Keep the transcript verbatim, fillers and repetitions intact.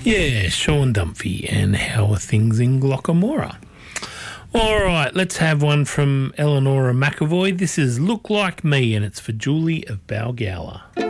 Yeah, Sean Dunphy, and how are things in Glockamora? All right, let's have one from Eleonora McAvoy. This is Look Like Me, and it's for Julie of Balgowlah.